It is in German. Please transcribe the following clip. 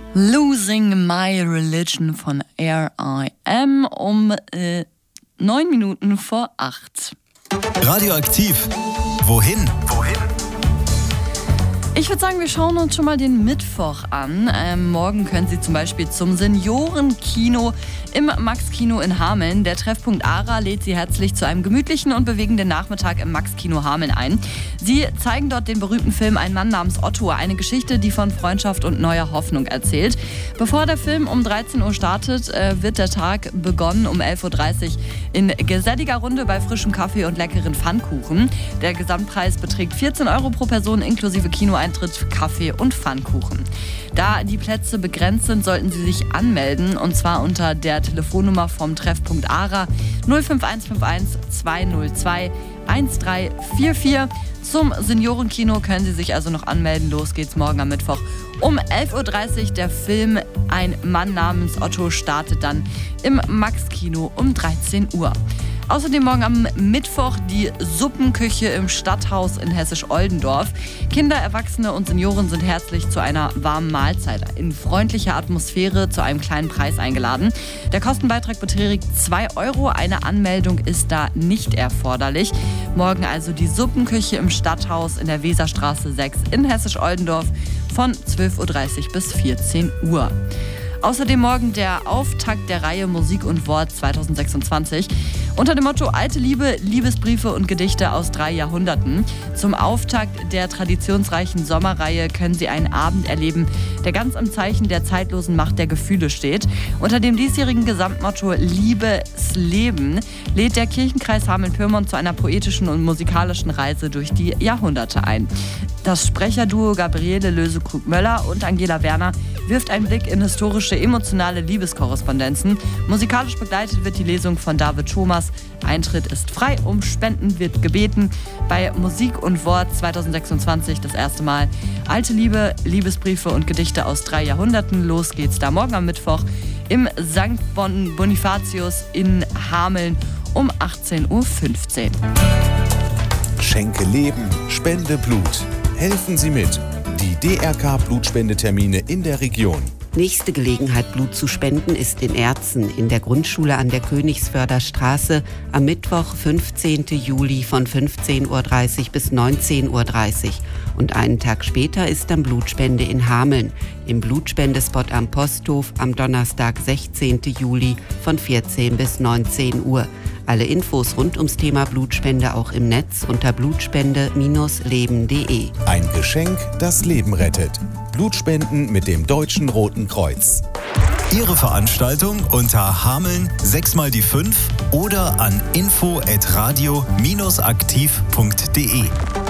Losing My Religion von R.I.M. um 9 Minuten vor 8. Radioaktiv. Wohin? Ich würde sagen, wir schauen uns schon mal den Mittwoch an. Morgen können Sie zum Beispiel zum Seniorenkino im Max-Kino in Hameln. Der Treffpunkt ARA lädt Sie herzlich zu einem gemütlichen und bewegenden Nachmittag im Max-Kino Hameln ein. Sie zeigen dort den berühmten Film Ein Mann namens Otto, eine Geschichte, die von Freundschaft und neuer Hoffnung erzählt. Bevor der Film um 13 Uhr startet, wird der Tag begonnen um 11.30 Uhr in geselliger Runde bei frischem Kaffee und leckeren Pfannkuchen. Der Gesamtpreis beträgt 14 € pro Person inklusive Kinoeintritt, Kaffee und Pfannkuchen. Da die Plätze begrenzt sind, sollten Sie sich anmelden, und zwar unter der Telefonnummer vom Treffpunkt ARA 05151 202 1344. Zum Seniorenkino können Sie sich also noch anmelden. Los geht's morgen am Mittwoch um 11.30 Uhr. Der Film Ein Mann namens Otto startet dann im Max-Kino um 13 Uhr. Außerdem morgen am Mittwoch die Suppenküche im Stadthaus in Hessisch-Oldendorf. Kinder, Erwachsene und Senioren sind herzlich zu einer warmen Mahlzeit in freundlicher Atmosphäre zu einem kleinen Preis eingeladen. Der Kostenbeitrag beträgt 2 €. Eine Anmeldung ist da nicht erforderlich. Morgen also die Suppenküche im Stadthaus in der Weserstraße 6 in Hessisch-Oldendorf von 12.30 Uhr bis 14 Uhr. Außerdem morgen der Auftakt der Reihe Musik und Wort 2026 unter dem Motto Alte Liebe, Liebesbriefe und Gedichte aus 3 Jahrhunderten. Zum Auftakt der traditionsreichen Sommerreihe können Sie einen Abend erleben, der ganz im Zeichen der zeitlosen Macht der Gefühle steht. Unter dem diesjährigen Gesamtmotto Liebes Leben lädt der Kirchenkreis Hameln-Pyrmont zu einer poetischen und musikalischen Reise durch die Jahrhunderte ein. Das Sprecherduo Gabriele Löse-Krug-Möller und Angela Werner wirft einen Blick in historische, emotionale Liebeskorrespondenzen. Musikalisch begleitet wird die Lesung von David Thomas. Eintritt ist frei, um Spenden wird gebeten. Bei Musik und Wort 2026 das erste Mal Alte Liebe, Liebesbriefe und Gedichte aus 3 Jahrhunderten. Los geht's da morgen am Mittwoch im St. Bonifatius in Hameln um 18.15 Uhr. Schenke Leben, spende Blut. Helfen Sie mit. Die DRK-Blutspendetermine in der Region. Nächste Gelegenheit, Blut zu spenden, ist in Erzen in der Grundschule an der Königsförder Straße am Mittwoch, 15. Juli von 15.30 Uhr bis 19.30 Uhr. Und einen Tag später ist dann Blutspende in Hameln im Blutspendespot am Posthof am Donnerstag, 16. Juli von 14 bis 19 Uhr. Alle Infos rund ums Thema Blutspende auch im Netz unter blutspende-leben.de. Ein Geschenk, das Leben rettet. Blutspenden mit dem Deutschen Roten Kreuz. Ihre Veranstaltung unter Hameln 6x5 oder an info@radio-aktiv.de.